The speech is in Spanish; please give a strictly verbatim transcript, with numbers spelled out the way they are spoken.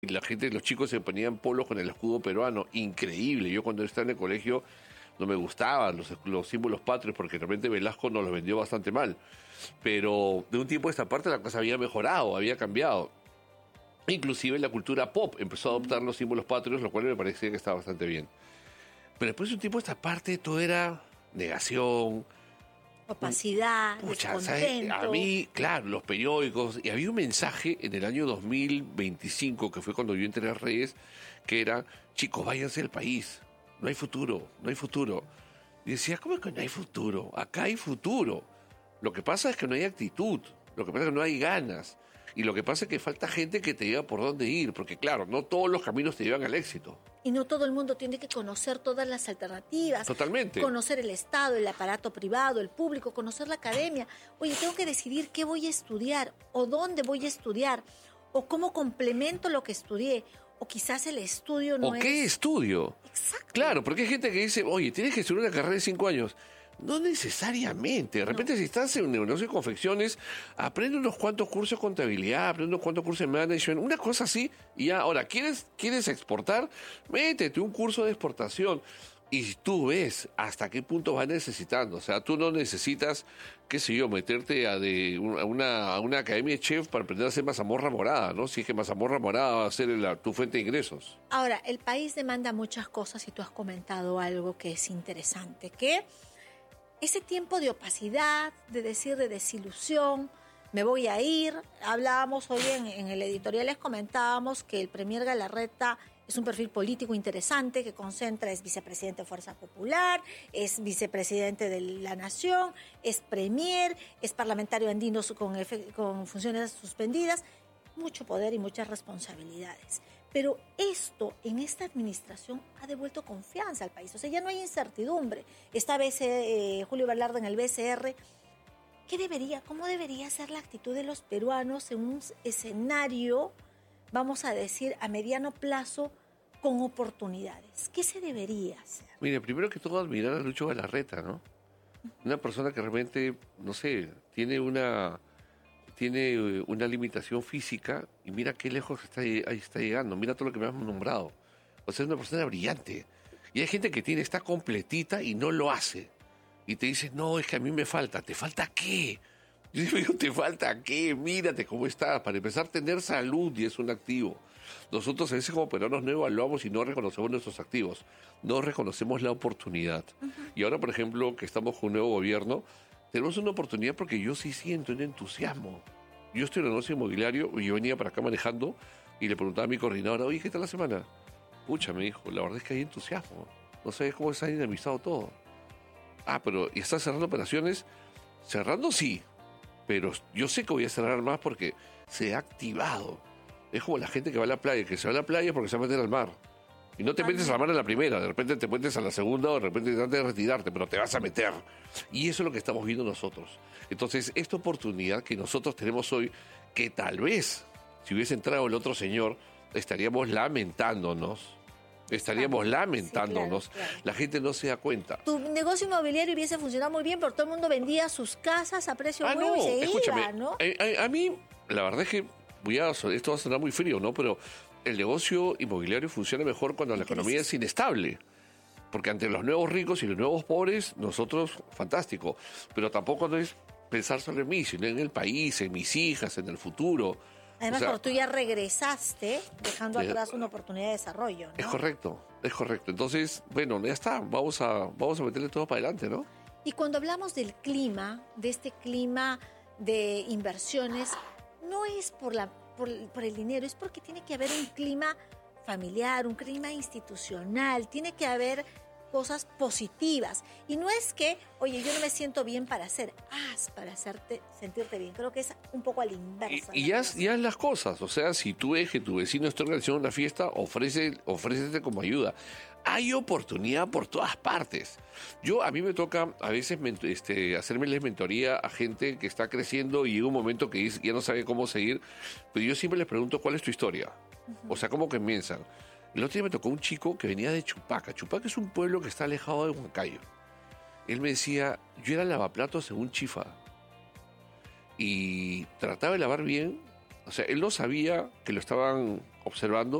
Y la gente, los chicos se ponían polos con el escudo peruano, increíble. Yo cuando estaba en el colegio no me gustaban los, los símbolos patrios porque realmente Velasco nos los vendió bastante mal. Pero de un tiempo a esta parte la cosa había mejorado, había cambiado. Inclusive la cultura pop empezó a adoptar los símbolos patrios, lo cual me parecía que estaba bastante bien. Pero después de un tiempo a esta parte todo era negación, opacidad, pucha, ¿sabes? descontento. A mí, claro, los periódicos, y había un mensaje en el año dos mil veinticinco, que fue cuando yo entré a Reyes, que era, chicos, váyanse del país, no hay futuro, no hay futuro. Y decía, ¿cómo es que no hay futuro? Acá hay futuro. Lo que pasa es que no hay actitud, lo que pasa es que no hay ganas, y lo que pasa es que falta gente que te diga por dónde ir, porque claro, no todos los caminos te llevan al éxito. Y no todo el mundo tiene que conocer todas las alternativas. Totalmente. Conocer el Estado, el aparato privado, el público, conocer la academia. Oye, tengo que decidir qué voy a estudiar, o dónde voy a estudiar, o cómo complemento lo que estudié, o quizás el estudio no ¿O es... qué estudio? Exacto. Claro, porque hay gente que dice, oye, tienes que estudiar una carrera de cinco años. No necesariamente. De repente, no. Si estás en un negocio de confecciones, aprende unos cuantos cursos de contabilidad, aprende unos cuantos cursos de management, una cosa así, y ya, ahora, ¿quieres, ¿quieres exportar? Métete un curso de exportación. Y tú ves hasta qué punto vas necesitando. O sea, tú no necesitas, qué sé yo, meterte a, de, a, una, a una academia de chef para aprender a hacer mazamorra morada, ¿no? Si es que mazamorra morada va a ser la, tu fuente de ingresos. Ahora, el país demanda muchas cosas y tú has comentado algo que es interesante, que ese tiempo de opacidad, de decir de desilusión, me voy a ir. Hablábamos hoy en, en el editorial, les comentábamos que el premier Galarreta es un perfil político interesante que concentra, es vicepresidente de Fuerza Popular, es vicepresidente de la Nación, es premier, es parlamentario andino con, con funciones suspendidas, mucho poder y muchas responsabilidades. Pero esto en esta administración ha devuelto confianza al país. O sea, ya no hay incertidumbre. Esta vez eh, Julio Velarde en el B C R, ¿qué debería, cómo debería ser la actitud de los peruanos en un escenario, vamos a decir, a mediano plazo, con oportunidades? ¿Qué se debería hacer? Mire, primero que todo admirar a Lucho Galarreta, ¿no? Una persona que realmente, no sé, tiene una, tiene una limitación física y mira qué lejos está, ahí está llegando, mira todo lo que me has nombrado. O sea, es una persona brillante. Y hay gente que tiene, está completita y no lo hace. Y te dice, no, es que a mí me falta. ¿Te falta qué? Yo digo, ¿te falta qué? Mírate cómo estás. Para empezar, tener salud y es un activo. Nosotros a veces como peruanos no evaluamos y no reconocemos nuestros activos. No reconocemos la oportunidad. Uh-huh. Y ahora, por ejemplo, que estamos con un nuevo gobierno, tenemos una oportunidad porque yo sí siento un entusiasmo. Yo estoy en el negocio inmobiliario y yo venía para acá manejando y le preguntaba a mi coordinadora, oye, ¿qué tal la semana? Pucha, me dijo, la verdad es que hay entusiasmo. No sabes cómo se ha dinamizado todo. Ah, pero ¿y estás cerrando operaciones? Cerrando sí, pero yo sé que voy a cerrar más porque se ha activado. Es como la gente que va a la playa, que se va a la playa porque se va a meter al mar. Y no te metes a la mar en la primera, de repente te metes a la segunda o de repente tratas de retirarte, pero te vas a meter. Y eso es lo que estamos viendo nosotros. Entonces, esta oportunidad que nosotros tenemos hoy, que tal vez, si hubiese entrado el otro señor, estaríamos lamentándonos. Estaríamos lamentándonos. Sí, claro, claro. La gente no se da cuenta. Tu negocio inmobiliario hubiese funcionado muy bien, pero todo el mundo vendía sus casas a precio ah, bueno no, y se escúchame, iba, ¿no? A, a, a mí, la verdad es que, voy a, esto va a sonar muy frío, ¿no? Pero el negocio inmobiliario funciona mejor cuando la economía es inestable. Porque ante los nuevos ricos y los nuevos pobres, nosotros, fantástico. Pero tampoco no es pensar solo en mí, sino en el país, en mis hijas, en el futuro. Además, o sea, porque tú ya regresaste dejando atrás una oportunidad de desarrollo, ¿no? Es correcto, es correcto. Entonces, bueno, ya está, vamos a, vamos a meterle todo para adelante, ¿no? Y cuando hablamos del clima, de este clima de inversiones, no es por, la, por, por el dinero, es porque tiene que haber un clima familiar, un clima institucional, tiene que haber cosas positivas. Y no es que, oye, yo no me siento bien para hacer, haz para hacerte sentirte bien. Creo que es un poco a la inversa. Y, y haz, y haz las cosas. O sea, si tú ves que tu vecino está organizando una fiesta, ofrece, ofrécete como ayuda. Hay oportunidad por todas partes. Yo, a mí me toca a veces este, hacerme la mentoría a gente que está creciendo y llega un momento que ya no sabe cómo seguir, pero yo siempre les pregunto, ¿cuál es tu historia? Uh-huh. O sea, ¿cómo comienzan? El otro día me tocó un chico que venía de Chupaca. Chupaca es un pueblo que está alejado de Huancayo. Él me decía, yo era lavaplatos en un chifa. Y trataba de lavar bien O sea, él no sabía que lo estaban observando